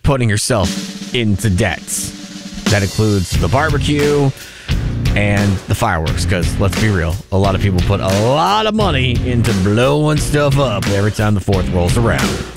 putting yourself into debts. That includes the barbecue and the fireworks, because let's be real, a lot of people put a lot of money into blowing stuff up every time the 4th rolls around.